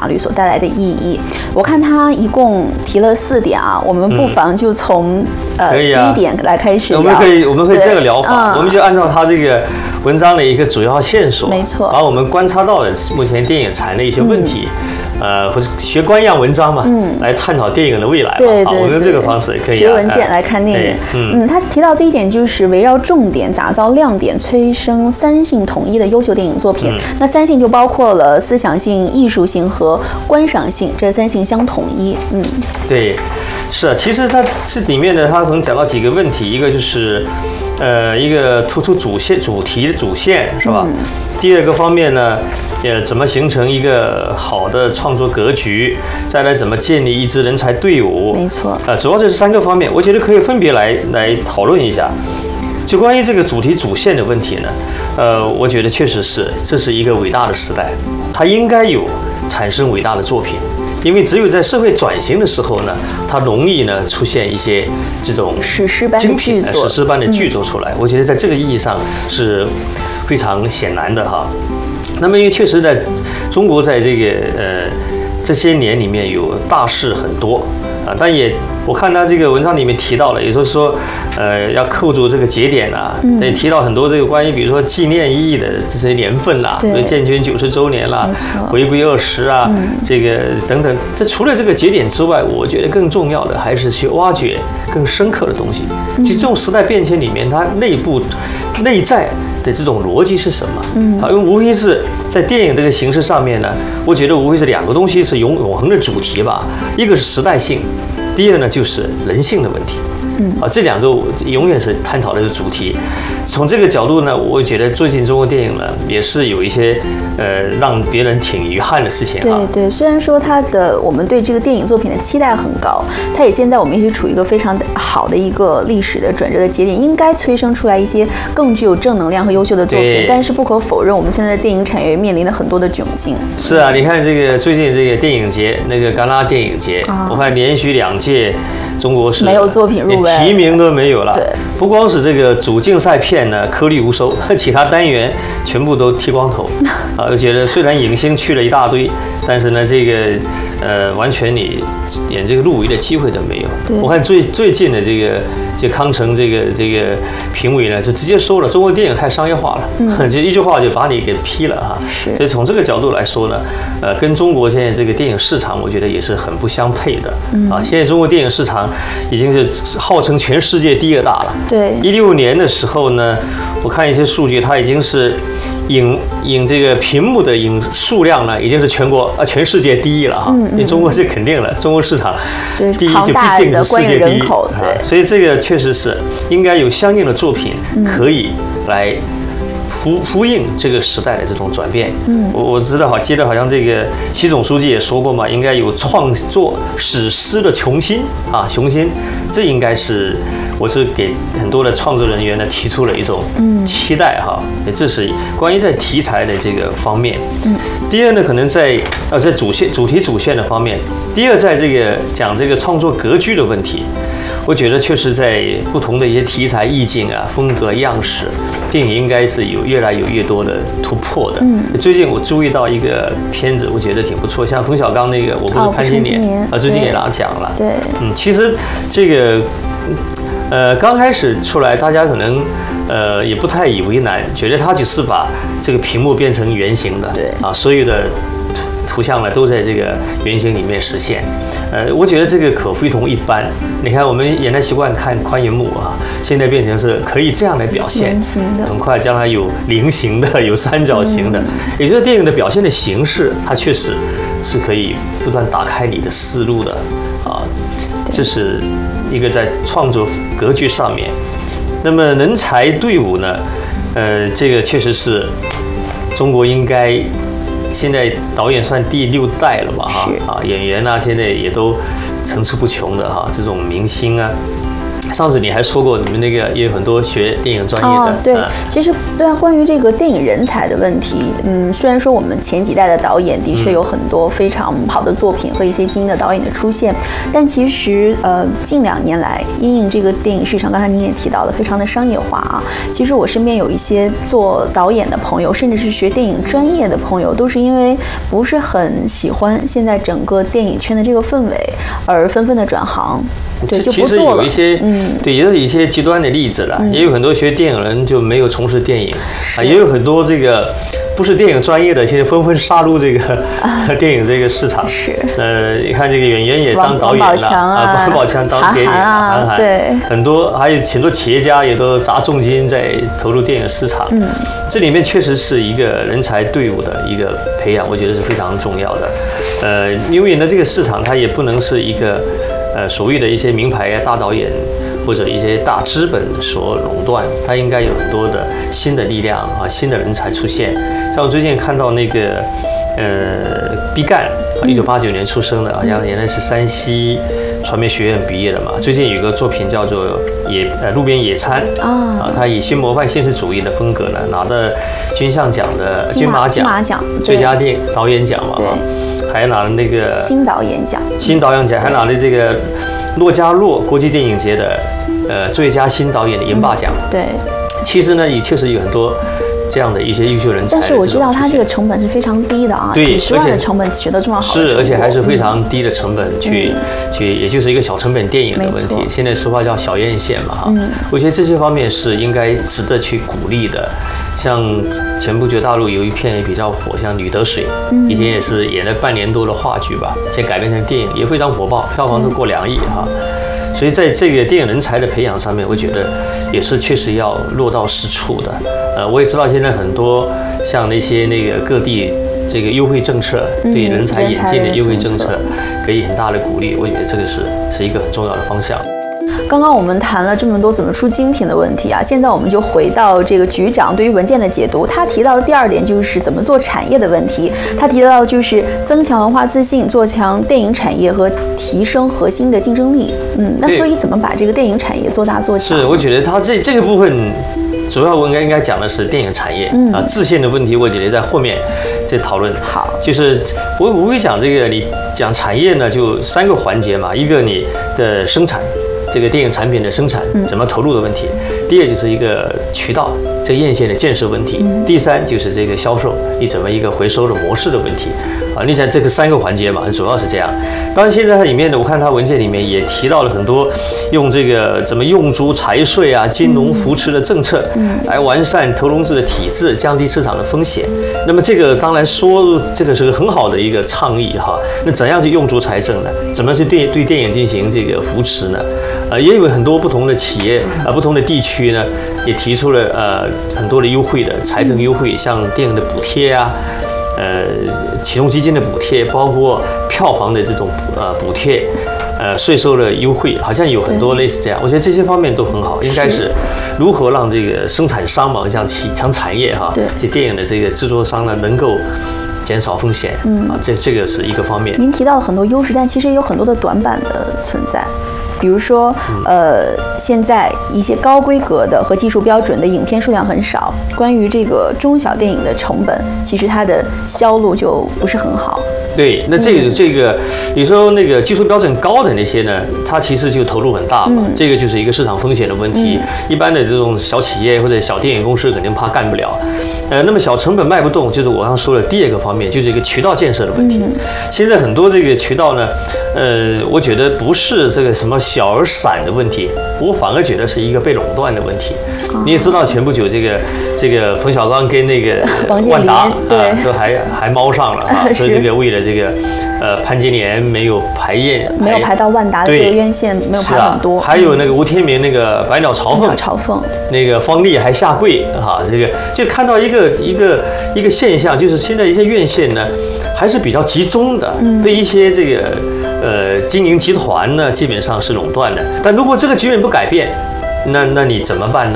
法律所带来的意义。我看他一共提了4点啊，我们不妨就从第一点来开始聊。 我们可以这个疗法，我们就按照他这个文章的一个主要线索， 没错， 把我们观察到的目前电影产的一些问题。或者学官样文章嘛，来探讨电影的未来吧。 对， 我用这个方式可以学文件来看电影。他提到第一点就是围绕重点打造亮点，催生3性统一的优秀电影作品。那3性就包括了思想性、艺术性和观赏性，这3性相统一。 对，是啊，其实它这里面呢，它可能讲到几个问题，一个就是一个突出主题的主线是吧？第二个方面呢，怎么形成一个好的创作格局？再来怎么建立一支人才队伍？ 没错。 主要这是3个方面，我觉得可以分别来讨论一下。就关于这个主题主线的问题呢，我觉得确实这是一个伟大的时代，它应该有产生伟大的作品。因为只有在社会转型的时候呢，它容易呢出现一些这种史诗般的剧作， 史诗般的剧作出来。我觉得在这个意义上是非常显然的哈。那么因为确实在中国在这个这些年里面有大事很多啊，但也我看他这个文章里面提到了，也就是说要扣住这个节点啊，也提到很多这个关于比如说纪念意义的这些年份啦，比如建军90周年啦，回归20啊，这个等等。这除了这个节点之外，我觉得更重要的还是去挖掘更深刻的东西。其实这种时代变迁里面，它内在的这种逻辑是什么？因为无非是在电影这个形式上面呢，我觉得无非是2个东西是永恒的主题吧，一个是时代性，第二呢就是人性的问题。这2个永远是探讨的主题。从这个角度呢，我觉得最近中国电影呢也是有一些让别人挺遗憾的事情。 对，虽然说我们对这个电影作品的期待很高，它也现在我们也是处于一个非常好的一个历史的转折的节点，应该催生出来一些更具有正能量和优秀的作品。但是不可否认，我们现在的电影产业面临了很多的窘境。 是啊，你看这个最近这个电影节，那个戛纳电影节，我看连续2届。中国是没有作品入围， 连提名都没有了。 对， 不光是这个主竞赛片呢颗粒无收，其他单元全部都剃光头。我觉得虽然影星去了一大堆，但是呢，这个完全你连这个入围的机会都没有。我看最近的这个康城这个评委呢，就直接说了，中国电影太商业化了，就一句话就把你给批了哈。所以从这个角度来说呢，跟中国现在这个电影市场，我觉得也是很不相配的。现在中国电影市场已经是号称全世界第2大了。 对 ，16年的时候呢，我看一些数据，它已经是影这个屏幕的影数量呢，已经是全世界第1了哈。因为中国是肯定了，中国市场第1就必定是世界第1。 对， 所以这个确实是应该有相应的作品可以来呼应这个时代的这种转变。我记得好像这个习总书记也说过嘛，应该有创作史诗的雄心。这应该是我是给很多的创作人员呢提出了一种期待哈。这是关于在题材的这个方面。第二呢，可能在主题主线的方面。第二，在这个讲这个创作格局的问题。我觉得确实在不同的一些题材意境啊、风格样式，电影应该是有越来越多的突破的。最近我注意到一个片子，我觉得挺不错，像冯小刚那个《我不是潘金莲》最近也拿奖了。 对， 其实这个刚开始出来，大家可能也不太以为难，觉得他只是把这个屏幕变成圆形的， 对啊， 所有的图像呢都在这个圆形里面实现。我觉得这个可非同一般。你看，我们原来习惯看宽银幕啊，现在变成是可以这样来表现，很快将来有菱形的，有三角形的，也就是电影的表现的形式，它确实是可以不断打开你的思路的啊。这是一个在创作格局上面。那么人才队伍呢？这个确实是中国应该。现在导演算第6代了吧？哈，演员啊，现在也都层出不穷的哈，这种明星啊， 上次你还说过，你们那个也有很多学电影专业的。 对，其实关于这个电影人才的问题，虽然说我们前几代的导演的确有很多非常好的作品和一些精英的导演的出现，但其实近2年来，因应这个电影市场，刚才您也提到了，非常的商业化啊。其实我身边有一些做导演的朋友，甚至是学电影专业的朋友，都是因为不是很喜欢现在整个电影圈的这个氛围，而纷纷的转行。对，就不做了。 其实有一些，对，也有一些极端的例子了，也有很多学电影人就没有从事电影啊，也有很多这个不是电影专业的，现在纷纷杀入这个电影这个市场。 是， 你看这个演员也当导演了，王宝强当电影，韩寒， 对， 很多还有很多企业家也都砸重金在投入电影市场。这里面确实是一个人才队伍的一个培养，我觉得是非常重要的。因为呢，这个市场它也不能是一个。所谓的一些名牌大导演或者一些大资本所垄断，它应该有很多的新的力量啊，新的人才出现。像我最近看到那个毕赣，1989年出生的，好像原来是山西传媒学院毕业的嘛。最近有个作品叫做路边野餐啊，他以新模范现实主义的风格呢，拿的金像奖的金马奖最佳导演奖嘛。还拿了那个新导演奖， 还拿了这个洛迦诺国际电影节的最佳新导演的银霸奖。 对， 其实呢也确实有很多这样的一些优秀人才。 但是我知道他这个成本是非常低的啊， 对， 几十万的成本取得这么好的成果， 是，而且还是非常低的成本去，也就是一个小成本电影的问题。现在说话叫小院线嘛哈，我觉得这些方面是应该值得去鼓励的。像前不久大陆有一片也比较火，像《女得水》，以前也是演了半年多的话剧吧，现在改编成电影也非常火爆，票房都过2亿哈。所以在这个电影人才的培养上面，我觉得也是确实要落到实处的。我也知道现在很多像那些各地这个优惠政策，对人才引进的优惠政策给予很大的鼓励，我觉得这个是一个很重要的方向。 刚刚我们谈了这么多怎么出精品的问题啊，现在我们就回到这个局长对于文件的解读。他提到的第2点就是怎么做产业的问题。他提到就是增强文化自信，做强电影产业和提升核心的竞争力。那所以怎么把这个电影产业做大做强？ 是，我觉得他这个部分主要我应该讲的是电影产业自信的问题，我觉得在后面再讨论。 好， 就是我会讲这个，你讲产业呢，就3个环节嘛，一个你的生产。这个电影产品的生产怎么投入的问题，第2就是一个渠道这个院线的建设问题，第3就是这个销售你怎么一个回收的模式的问题啊。你讲这个3个环节嘛，主要是这样。当然现在它里面呢，我看它文件里面也提到了很多用这个怎么用足财税啊、金融扶持的政策，来完善投融资的体制，降低市场的风险。那么这个当然说这个是个很好的一个倡议哈。那怎样去用足财政呢？怎么去对电影进行这个扶持呢？也有很多不同的企业不同的地区呢，也提出了很多的优惠的财政优惠，像电影的补贴啊，启动基金的补贴，包括票房的这种补贴，税收的优惠，好像有很多类似这样。我觉得这些方面都很好，应该是如何让这个生产商嘛，像强产业哈，这电影的这个制作商呢，能够减少风险这个是一个方面。 您提到了很多优势，但其实也有很多的短板的存在。比如说，现在一些高规格的和技术标准的影片数量很少，关于这个中小电影的成本，其实它的销路就不是很好。 对，那这个，你说那个技术标准高的那些呢，它其实就投入很大嘛，这个就是一个市场风险的问题。一般的这种小企业或者小电影公司肯定怕干不了。那么小成本卖不动，就是我刚说的第2个方面，就是一个渠道建设的问题。现在很多这个渠道呢，我觉得不是这个什么小而散的问题，我反而觉得是一个被垄断的问题。你也知道前不久这个冯小刚跟那个万达都还猫上了啊，所以这个为了这个潘金莲没有排到万达的这个院线，没有排很多。 还有那个吴天明那个百鸟朝凤，那个方丽还下跪哈，这个就看到一个现象，就是现在一些院线呢还是比较集中的，被一些这个经营集团呢基本上是垄断的。但如果这个局面不改变，那你怎么办呢？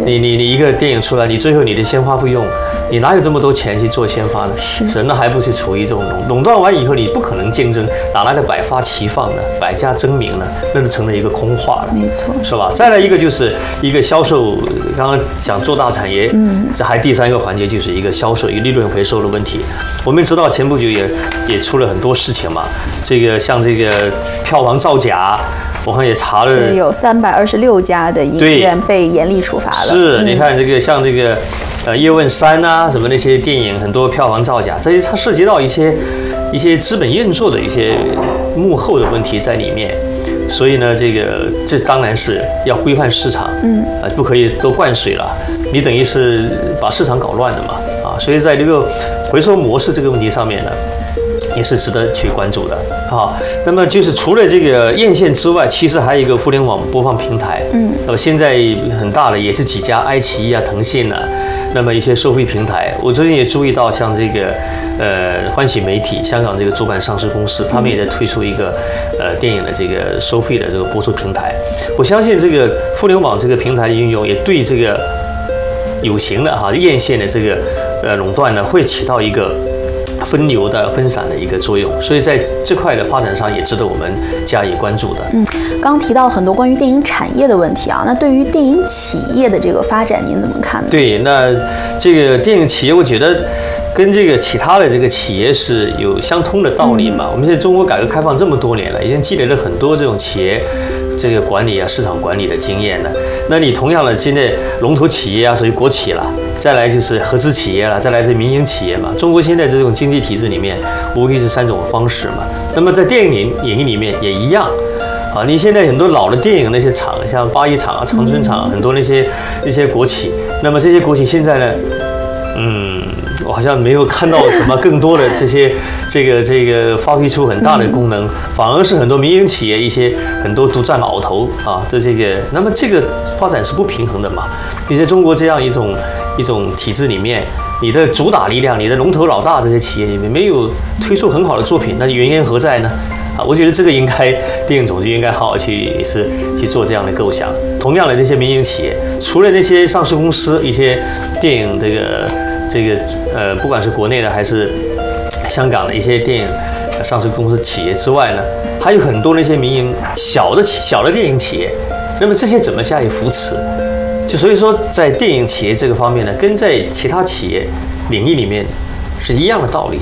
你一个电影出来，你最后你的鲜花不用，你哪有这么多钱去做鲜花呢？是，那还不是处于这种垄断完以后，你不可能竞争，哪来的百花齐放呢？百家争鸣呢？那就成了一个空话了， 没错， 是吧？再来一个就是一个销售，刚刚讲做大产业，这还第3个环节就是一个销售，一个利润回收的问题。我们知道前不久也出了很多事情嘛，这个像这个票房造假。我看也查了， 对，有326家的影院被严厉处罚了。 是，你看这个像这个叶问3啊，什么那些电影很多票房造假，这些它涉及到一些资本运作的一些幕后的问题在里面。所以呢，这当然是要规范市场，不可以都灌水了，你等于是把市场搞乱了嘛，啊，所以在这个回收模式这个问题上面呢，也是值得去关注的啊。那么就是除了这个院线之外，其实还有一个互联网播放平台，那么现在很大的也是几家，爱奇艺啊、腾讯啊，那么一些收费平台。我最近也注意到，像这个欢喜媒体香港这个主板上市公司，他们也在推出一个电影的这个收费的这个播出平台。我相信这个互联网这个平台的运用，也对这个有形的院线的这个垄断呢，会起到一个分流的分散的一个作用，所以在这块的发展上也值得我们加以关注的。 刚提到很多关于电影产业的问题啊，那对于电影企业的这个发展，您怎么看呢？ 对，那这个电影企业，我觉得跟这个其他的这个企业是有相通的道理嘛。我们现在中国改革开放这么多年了，已经积累了很多这种企业这个管理啊、市场管理的经验了。那你同样的，现在龙头企业啊，属于国企了。再来就是合资企业了，再来是民营企业嘛。中国现在这种经济体制里面，无非是3种方式嘛。那么在电影里面也一样，啊，你现在很多老的电影那些厂，像八一厂啊、长春厂，很多那些国企，那么这些国企现在呢，我好像没有看到什么更多的这个发挥出很大的功能，反而是很多民营企业很多独占鳌头啊，那么这个发展是不平衡的嘛。你在中国这样一种体制里面，你的主打力量，你的龙头老大这些企业里面没有推出很好的作品，那原因何在呢？啊，我觉得这个应该电影总局应该好好去做这样的构想。同样的，那些民营企业，除了那些上市公司，一些电影不管是国内的还是香港的一些电影上市公司企业之外呢，还有很多那些民营小的电影企业。那么这些怎么加以扶持？所以说，在电影企业这个方面呢，跟在其他企业领域里面是一样的道理。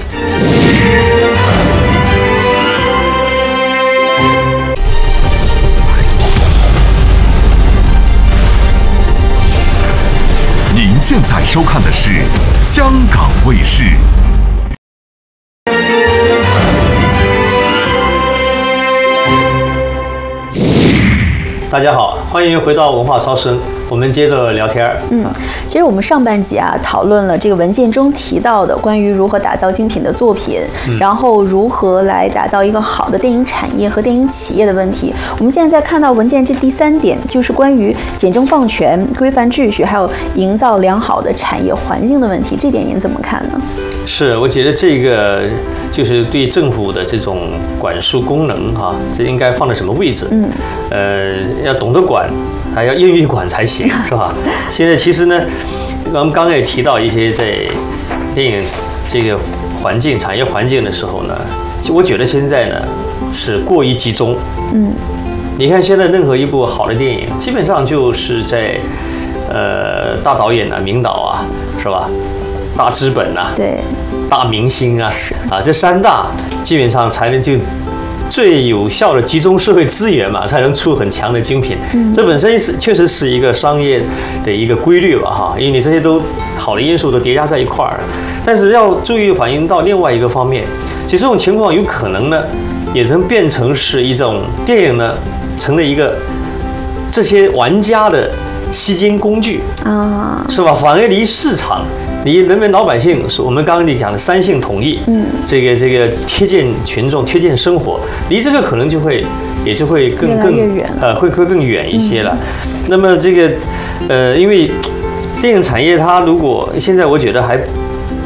您现在收看的是香港卫视。 大家好，欢迎回到文化烧声，我们接着聊天。 其实我们上半集啊讨论了这个文件中提到的关于如何打造精品的作品，然后如何来打造一个好的电影产业和电影企业的问题。我们现在在看到文件这第3点，就是关于简政放权、规范秩序，还有营造良好的产业环境的问题。这点您怎么看呢？ 是，我觉得这个就是对政府的这种管束功能这应该放在什么位置？要懂得管，还要愿意管才行，是吧？现在其实呢，我们刚刚也提到一些在电影这个产业环境的时候呢，我觉得现在呢是过于集中。你看现在任何一部好的电影，基本上就是在大导演啊、名导啊，是吧？大资本啊， 对， 大明星啊，这3大基本上才能就最有效的集中社会资源嘛，才能出很强的精品。这本身确实是一个商业的一个规律吧，因为你这些都好的因素都叠加在一块儿。但是要注意反映到另外一个方面，其实这种情况有可能呢，也能变成是一种电影呢，成了一个这些玩家的吸金工具啊，是吧？反而离市场。你人民老百姓，我们刚刚你讲的3性统一，这个贴近群众、贴近生活，离这个可能也就会更远，会更远一些了。那么这个因为电影产业它如果现在我觉得还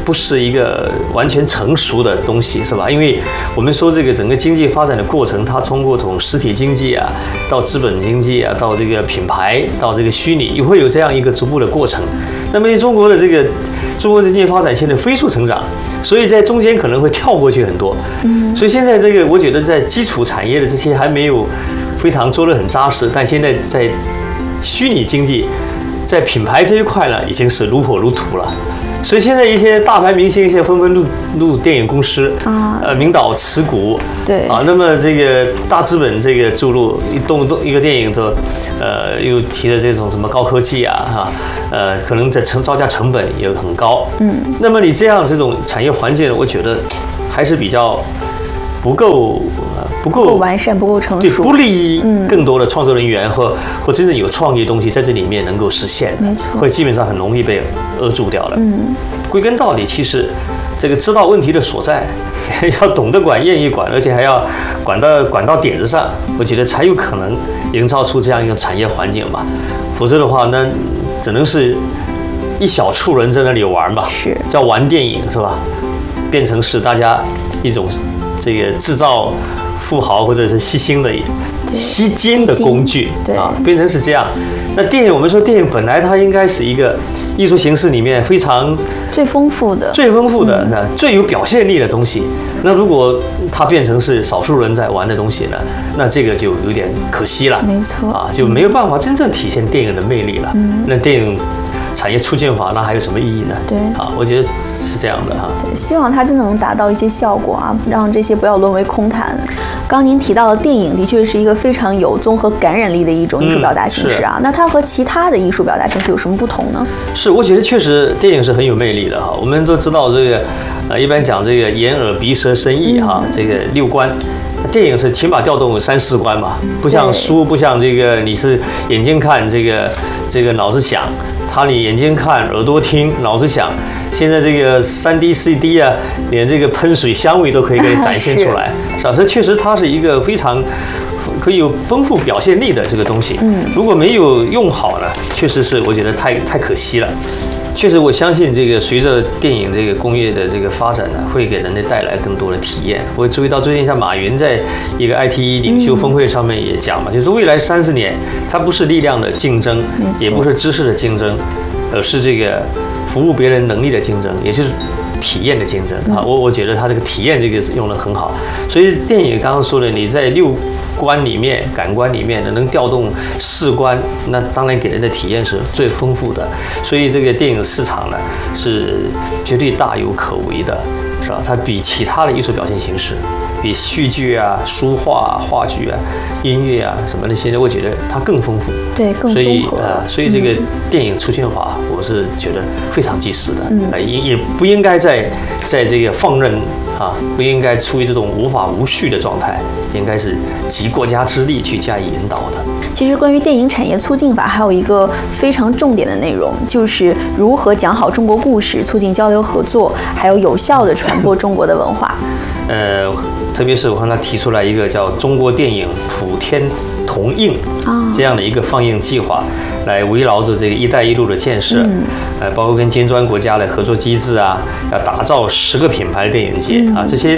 不是一个完全成熟的东西，是吧？因为我们说这个整个经济发展的过程，它通过从实体经济啊，到资本经济啊，到这个品牌，到这个虚拟，也会有这样一个逐步的过程。那么中国的经济发展现在飞速成长，所以在中间可能会跳过去很多。所以现在这个我觉得在基础产业的这些还没有非常做得很扎实，但现在在虚拟经济，在品牌这一块呢，已经是如火如荼了。所以现在一些大牌明星现在纷纷入电影公司名导持股， 对那么这个大资本这个注入一个电影又提的这种什么高科技啊可能在造价成本也很高，那么你这种产业环境，我觉得还是比较不够完善，不够成熟， 对，不利于更多的创作人员或真正有创意的东西在这里面能够实现， 没错， 会基本上很容易被扼住掉了。归根到底，其实这个知道问题的所在，要懂得管，愿意管，而且还要管到点子上，我觉得才有可能营造出这样一个产业环境吧。否则的话，那只能是一小撮人在那里玩吧， 是叫玩电影是吧？变成是大家一种这个制造富豪或者是吸金的工具变成是这样。那电影，我们说电影本来它应该是一个艺术形式里面非常最丰富的、 最有表现力的东西。那如果它变成是少数人在玩的东西呢，那这个就有点可惜了。 没错就没有办法真正体现电影的魅力了。那电影产业促进法那还有什么意义呢？ 对我觉得是这样的对，希望它真的能达到一些效果让这些不要沦为空谈。刚您提到的电影的确是一个非常有综合感染力的一种艺术表达形式那它和其他的艺术表达形式有什么不同呢？ 是，我觉得确实电影是很有魅力的我们都知道这个一般讲这个眼耳鼻舌身意这个6官。电影是起码调动3、4官嘛，不像书，不像这个你是眼睛看这个脑子想，你眼睛看耳朵听脑子想。现在这个3D、4D连这个喷水香味都可以给你展现出来，是吧？所以确实它是一个非常可以有丰富表现力的这个东西。如果没有用好呢，确实是我觉得太可惜了。确实，我相信这个随着电影这个工业的这个发展呢，会给人类带来更多的体验。我注意到最近像马云在一个 IT 领袖峰会上面也讲嘛，就是未来30年，它不是力量的竞争，也不是知识的竞争，而是这个服务别人能力的竞争，也就是体验的竞争我觉得他这个体验这个用得很好。所以电影刚刚说的，你在6官里面、感官里面能调动4官，那当然给人的体验是最丰富的。所以这个电影市场呢是绝对大有可为的，是吧？它比其他的艺术表现形式，比戏剧书画、话剧音乐什么那些，我觉得它更丰富， 对，更综合。 所以这个电影促进法，我是觉得非常及时的，也不应该在这个放任不应该处于这种无法无序的状态，应该是集国家之力去加以引导的。 其实关于电影产业促进法还有一个非常重点的内容，就是如何讲好中国故事，促进交流合作，还有有效地传播中国的文化。 特别是我看他提出来一个叫中国电影普天同映这样的一个放映计划，来围绕着这个“一带一路”的建设，包括跟金砖国家的合作机制要打造10个品牌的电影节这些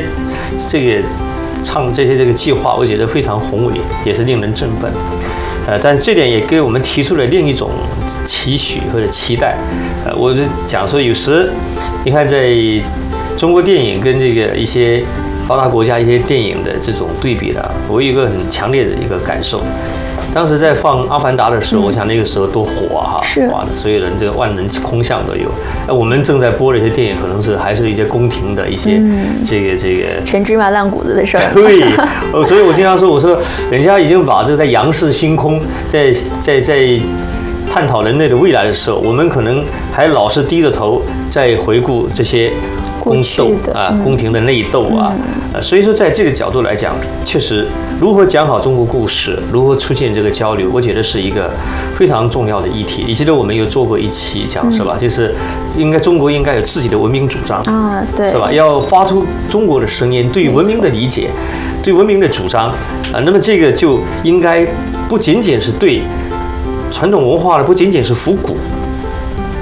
这个计划，我觉得非常宏伟，也是令人振奋。但这点也给我们提出了另一种期许或者期待。我就讲说，有时你看，在中国电影跟这个一些发达国家一些电影的这种对比我有一个很强烈的一个感受。当时在放《阿凡达》的时候，我想那个时候多火哇，所有人这个万人空巷都有。我们正在播的一些电影，可能是还是一些宫廷的一些这个陈芝麻烂谷子的事儿。 对，所以我经常说，我说人家已经把这个在仰视星空，在探讨人类的未来的时候，我们可能还老是低着头在回顾这些宫斗宫廷的内斗所以说在这个角度来讲，确实如何讲好中国故事，如何促进这个交流，我觉得是一个非常重要的议题。你记得我们有做过一期讲是吧？就是中国应该有自己的文明主张对， 是吧？要发出中国的声音，对文明的理解，对文明的主张那么这个就应该不仅仅是对传统文化的，不仅仅是复古，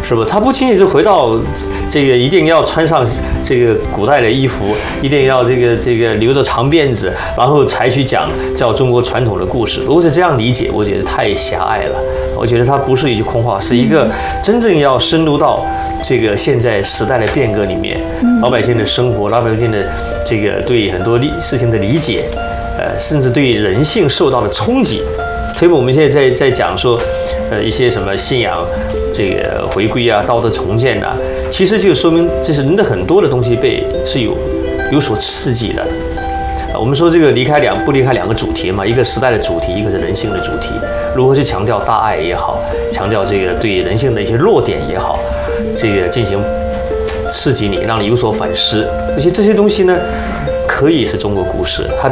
是不？他不轻易就回到这个一定要穿上这个古代的衣服，一定要这个留着长辫子，然后才去讲叫中国传统的故事。如果是这样理解，我觉得太狭隘了。我觉得它不是一句空话，是一个真正要深入到这个现在时代的变革里面，老百姓的生活，老百姓的这个对很多事情的理解，甚至对人性受到的冲击。所以我们现在在讲说，一些什么信仰这个回归啊、道德重建啊，其实就说明这是人的很多的东西是有所刺激的。我们说这个不离开两个主题嘛，一个时代的主题，一个是人性的主题。如何去强调大爱也好，强调这个对人性的一些弱点也好，这个进行刺激你，让你有所反思。而且这些东西呢，可以是中国故事，它